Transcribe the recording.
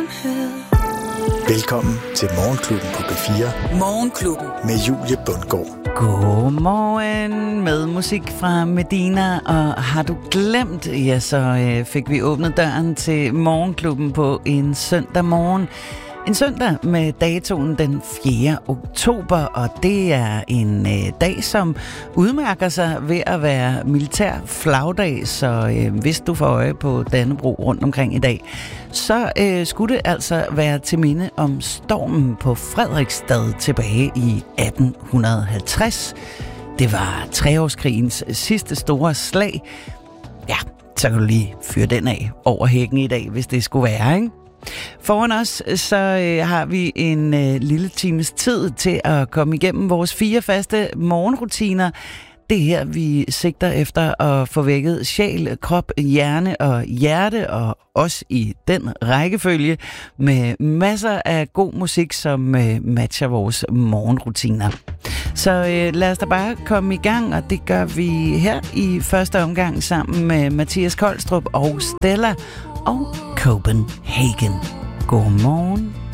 Velkommen til Morgenklubben på B4. Morgenklubben med Julie Bundgaard. Godmorgen med musik fra Medina, og har du glemt, ja, så fik vi åbnet døren til Morgenklubben på en søndag morgen. En søndag med datoen den 4. oktober, og det er en dag, som udmærker sig ved at være militær flagdag, så hvis du får øje på Dannebrog rundt omkring i dag, så skulle det altså være til minde om stormen på Frederiksstad tilbage i 1850. Det var treårskrigens sidste store slag. Ja, så kan du lige fyre den af over hækken i dag, hvis det skulle være, ikke? Foran os så har vi en lille times tid til at komme igennem vores 4 faste morgenrutiner. Det er her, vi sigter efter at få vækket sjæl, krop, hjerne og hjerte, og også i den rækkefølge med masser af god musik, som matcher vores morgenrutiner. Så lad os da bare komme i gang, og det gør vi her i første omgang sammen med Mathias Kolstrup og Stella og Copenhagen. Godmorgen.